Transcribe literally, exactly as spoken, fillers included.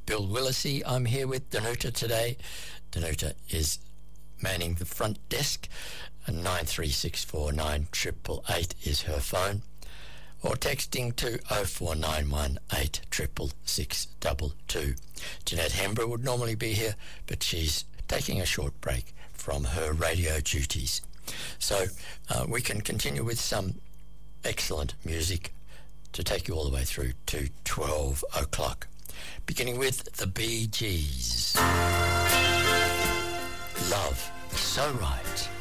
Bill Willisey. I'm here with Danuta today. Danuta is manning the front desk, and nine three six four nine eight eight eight is her phone, or texting to oh four nine one eight six six six two two. Jeanette Hembra would normally be here, but she's taking a short break from her radio duties. So uh, we can continue with some excellent music to take you all the way through to twelve o'clock, beginning with the Bee Gees. Love So Right.